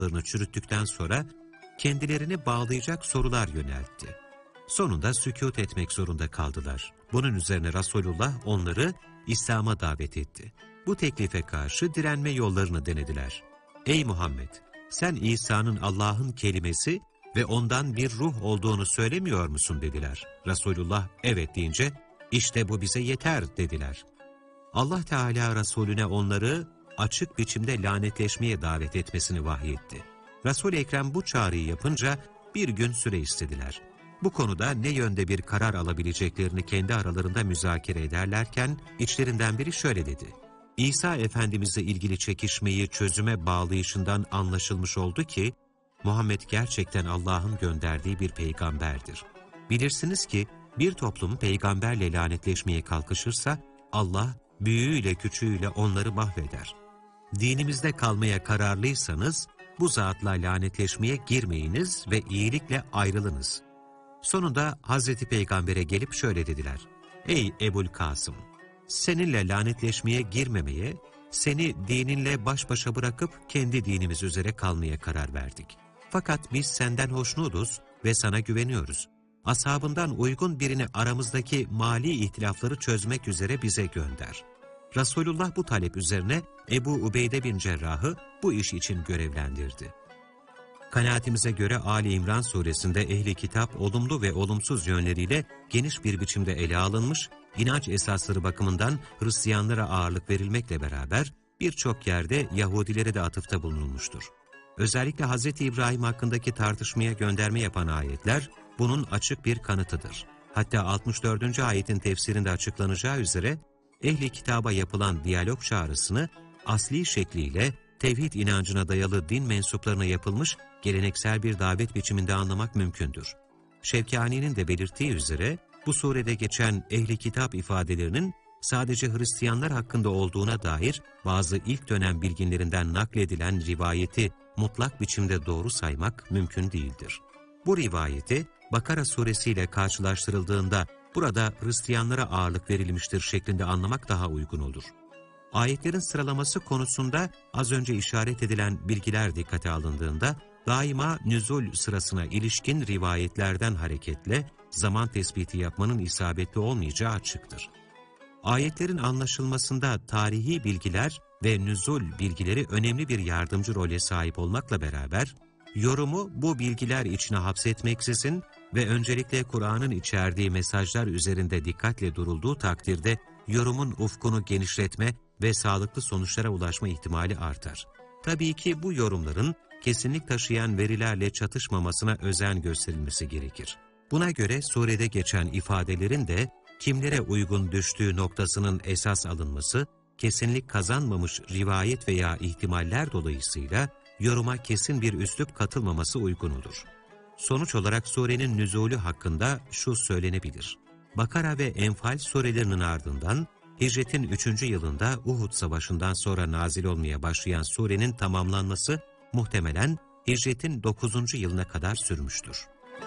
çürüttükten sonra kendilerini bağlayacak sorular yöneltti. Sonunda sükût etmek zorunda kaldılar. Bunun üzerine Resulullah onları İslam'a davet etti. Bu teklife karşı direnme yollarını denediler. Ey Muhammed! Sen İsa'nın Allah'ın kelimesi ve ondan bir ruh olduğunu söylemiyor musun dediler. Resulullah evet deyince işte bu bize yeter dediler. Allah Teala Resulüne onları açık biçimde lanetleşmeye davet etmesini vahyetti. Resul-i Ekrem bu çağrıyı yapınca bir gün süre istediler. Bu konuda ne yönde bir karar alabileceklerini kendi aralarında müzakere ederlerken içlerinden biri şöyle dedi. İsa Efendimiz'le ilgili çekişmeyi çözüme bağlayışından anlaşılmış oldu ki, Muhammed gerçekten Allah'ın gönderdiği bir peygamberdir. Bilirsiniz ki bir toplum peygamberle lanetleşmeye kalkışırsa, Allah büyüğüyle küçüğüyle onları mahveder. Dinimizde kalmaya kararlıysanız, bu zatla lanetleşmeye girmeyiniz ve iyilikle ayrılınız. Sonunda Hazreti Peygamber'e gelip şöyle dediler. Ey Ebul Kasım! Seninle lanetleşmeye girmemeye, seni dininle baş başa bırakıp kendi dinimiz üzere kalmaya karar verdik. Fakat biz senden hoşnutuz ve sana güveniyoruz. Ashabından uygun birini aramızdaki mali ihtilafları çözmek üzere bize gönder. Resulullah bu talep üzerine Ebu Ubeyde bin Cerrah'ı bu iş için görevlendirdi. Kanaatimize göre Ali İmran suresinde ehli kitap olumlu ve olumsuz yönleriyle geniş bir biçimde ele alınmış, inanç esasları bakımından Hristiyanlara ağırlık verilmekle beraber birçok yerde Yahudilere de atıfta bulunulmuştur. Özellikle Hz. İbrahim hakkındaki tartışmaya gönderme yapan ayetler bunun açık bir kanıtıdır. Hatta 64. ayetin tefsirinde açıklanacağı üzere ehli kitaba yapılan diyalog çağrısını asli şekliyle tevhid inancına dayalı din mensuplarına yapılmış geleneksel bir davet biçiminde anlamak mümkündür. Şevkani'nin de belirttiği üzere bu surede geçen ehli kitap ifadelerinin sadece Hristiyanlar hakkında olduğuna dair bazı ilk dönem bilginlerinden nakledilen rivayeti mutlak biçimde doğru saymak mümkün değildir. Bu rivayeti Bakara suresiyle karşılaştırıldığında burada Hristiyanlara ağırlık verilmiştir şeklinde anlamak daha uygun olur. Ayetlerin sıralaması konusunda az önce işaret edilen bilgiler dikkate alındığında daima nüzul sırasına ilişkin rivayetlerden hareketle zaman tespiti yapmanın isabetli olmayacağı açıktır. Ayetlerin anlaşılmasında tarihi bilgiler ve nüzul bilgileri önemli bir yardımcı role sahip olmakla beraber, yorumu bu bilgiler içine hapsetmeksizin ve öncelikle Kur'an'ın içerdiği mesajlar üzerinde dikkatle durulduğu takdirde yorumun ufkunu genişletme ve sağlıklı sonuçlara ulaşma ihtimali artar. Tabii ki bu yorumların kesinlik taşıyan verilerle çatışmamasına özen gösterilmesi gerekir. Buna göre surede geçen ifadelerin de kimlere uygun düştüğü noktasının esas alınması, kesinlik kazanmamış rivayet veya ihtimaller dolayısıyla yoruma kesin bir üslup katılmaması uygun olur. Sonuç olarak surenin nüzulü hakkında şu söylenebilir. Bakara ve Enfal surelerinin ardından Hicret'in 3. yılında Uhud Savaşı'ndan sonra nazil olmaya başlayan surenin tamamlanması muhtemelen Hicret'in 9. yılına kadar sürmüştür.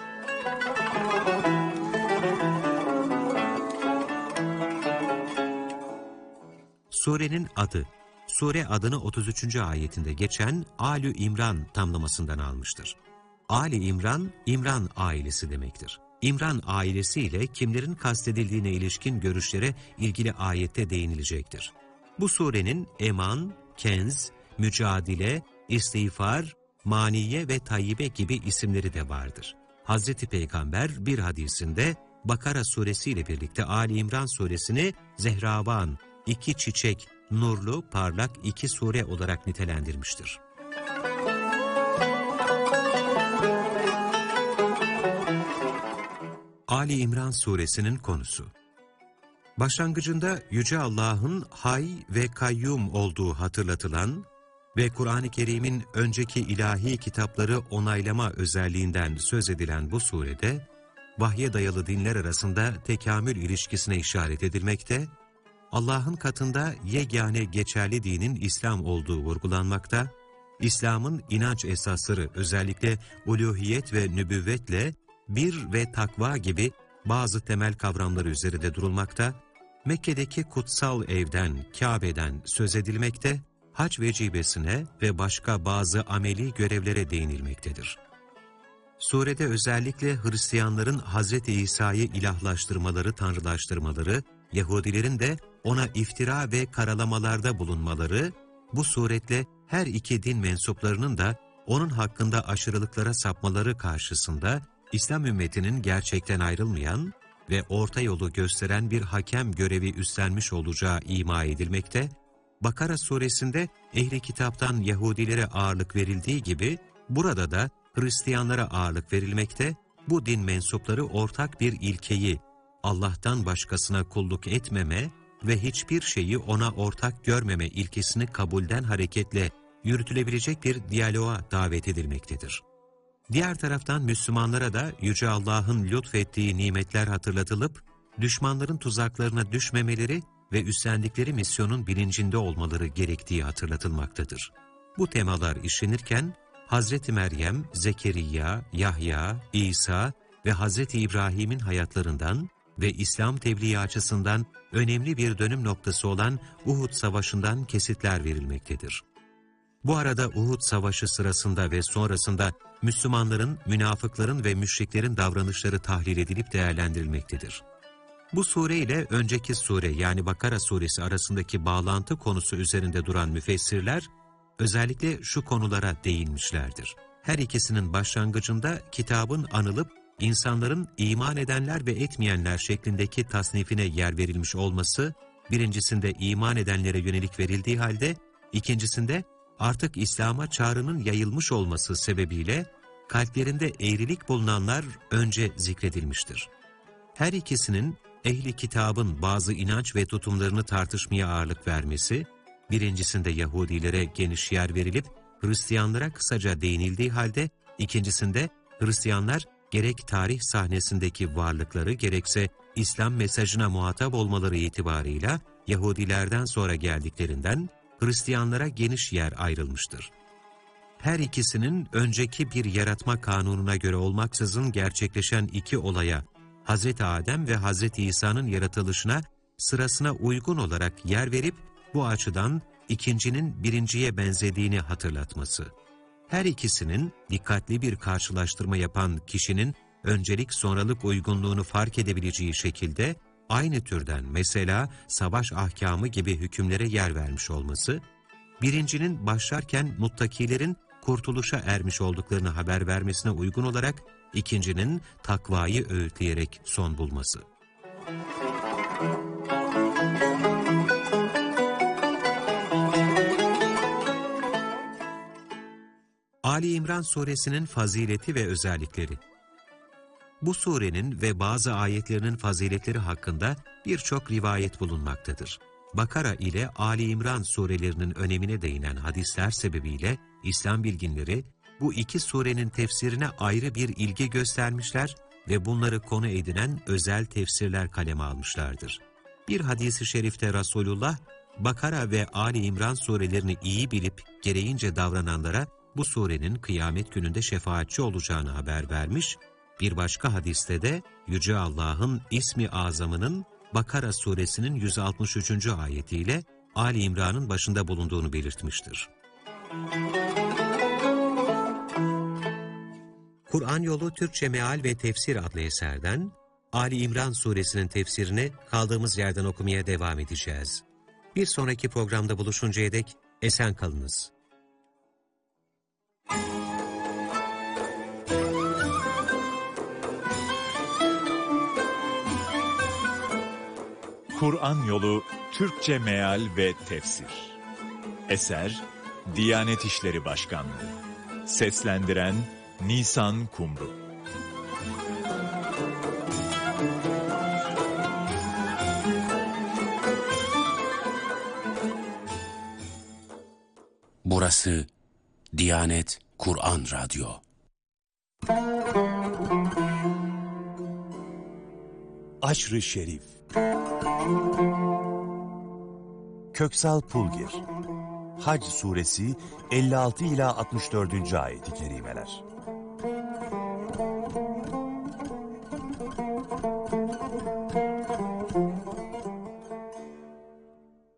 Surenin adı, sure adını 33. ayetinde geçen Alü İmran tamlamasından almıştır. Ali İmran, İmran ailesi demektir. İmran ailesiyle kimlerin kastedildiğine ilişkin görüşlere ilgili ayette değinilecektir. Bu surenin eman, kenz, mücadele, istiğfar, maniye ve tayyibe gibi isimleri de vardır. Hazreti Peygamber bir hadisinde Bakara suresi ile birlikte Ali İmran suresini zehravan, iki çiçek, nurlu, parlak iki sure olarak nitelendirmiştir. Ali İmran suresinin konusu. Başlangıcında Yüce Allah'ın hay ve kayyum olduğu hatırlatılan ve Kur'an-ı Kerim'in önceki ilahi kitapları onaylama özelliğinden söz edilen bu surede, vahye dayalı dinler arasında tekamül ilişkisine işaret edilmekte, Allah'ın katında yegane geçerli dinin İslam olduğu vurgulanmakta, İslam'ın inanç esasları özellikle uluhiyet ve nübüvvetle bir ve takva gibi bazı temel kavramları üzerinde durulmakta, Mekke'deki kutsal evden, Kabe'den söz edilmekte, hac vecibesine ve başka bazı ameli görevlere değinilmektedir. Surede özellikle Hristiyanların Hz. İsa'yı ilahlaştırmaları, tanrılaştırmaları, Yahudilerin de ona iftira ve karalamalarda bulunmaları, bu suretle her iki din mensuplarının da onun hakkında aşırılıklara sapmaları karşısında İslam ümmetinin gerçekten ayrılmayan ve orta yolu gösteren bir hakem görevi üstlenmiş olacağı ima edilmekte, Bakara suresinde ehli kitaptan Yahudilere ağırlık verildiği gibi burada da Hristiyanlara ağırlık verilmekte, bu din mensupları ortak bir ilkeyi, Allah'tan başkasına kulluk etmeme ve hiçbir şeyi ona ortak görmeme ilkesini kabulden hareketle yürütülebilecek bir diyaloğa davet edilmektedir. Diğer taraftan Müslümanlara da Yüce Allah'ın lütfettiği nimetler hatırlatılıp, düşmanların tuzaklarına düşmemeleri ve üstlendikleri misyonun bilincinde olmaları gerektiği hatırlatılmaktadır. Bu temalar işlenirken, Hazreti Meryem, Zekeriya, Yahya, İsa ve Hazreti İbrahim'in hayatlarından ve İslam tebliği açısından önemli bir dönüm noktası olan Uhud Savaşı'ndan kesitler verilmektedir. Bu arada Uhud Savaşı sırasında ve sonrasında Müslümanların, münafıkların ve müşriklerin davranışları tahlil edilip değerlendirilmektedir. Bu sure ile önceki sure yani Bakara suresi arasındaki bağlantı konusu üzerinde duran müfessirler, özellikle şu konulara değinmişlerdir. Her ikisinin başlangıcında kitabın anılıp, insanların iman edenler ve etmeyenler şeklindeki tasnifine yer verilmiş olması, birincisinde iman edenlere yönelik verildiği halde, ikincisinde artık İslam'a çağrının yayılmış olması sebebiyle, kalplerinde eğrilik bulunanlar önce zikredilmiştir. Her ikisinin ehli kitabın bazı inanç ve tutumlarını tartışmaya ağırlık vermesi, birincisinde Yahudilere geniş yer verilip Hristiyanlara kısaca değinildiği halde, ikincisinde Hristiyanlar gerek tarih sahnesindeki varlıkları gerekse İslam mesajına muhatap olmaları itibarıyla Yahudilerden sonra geldiklerinden Hristiyanlara geniş yer ayrılmıştır. Her ikisinin önceki bir yaratma kanununa göre olmaksızın gerçekleşen iki olaya, Hz. Adem ve Hz. İsa'nın yaratılışına sırasına uygun olarak yer verip bu açıdan ikincinin birinciye benzediğini hatırlatması. Her ikisinin dikkatli bir karşılaştırma yapan kişinin öncelik sonralık uygunluğunu fark edebileceği şekilde aynı türden mesela savaş ahkamı gibi hükümlere yer vermiş olması, birincinin başlarken muttakilerin kurtuluşa ermiş olduklarını haber vermesine uygun olarak ikincinin takvayı öğütleyerek son bulması. Ali İmran suresinin fazileti ve özellikleri. Bu surenin ve bazı ayetlerinin faziletleri hakkında birçok rivayet bulunmaktadır. Bakara ile Ali İmran surelerinin önemine değinen hadisler sebebiyle İslam bilginleri bu iki surenin tefsirine ayrı bir ilgi göstermişler ve bunları konu edinen özel tefsirler kaleme almışlardır. Bir hadis-i şerifte Resulullah, Bakara ve Ali İmran surelerini iyi bilip gereğince davrananlara bu surenin kıyamet gününde şefaatçi olacağını haber vermiş, bir başka hadiste de Yüce Allah'ın ismi azamının Bakara suresinin 163. ayetiyle Ali İmran'ın başında bulunduğunu belirtmiştir. Kur'an Yolu Türkçe Meal ve Tefsir adlı eserden Ali İmran suresinin tefsirini kaldığımız yerden okumaya devam edeceğiz. Bir sonraki programda buluşuncaya dek esen kalınız. Kur'an Yolu Türkçe Meal ve Tefsir. Eser Diyanet İşleri Başkanlığı. Seslendiren Nisan Kumru. Burası Diyanet Kur'an Radyo. Aşr-ı Şerif. Köksal Pulgir. Hac suresi 56 ila 64. ayet-i kerimeler.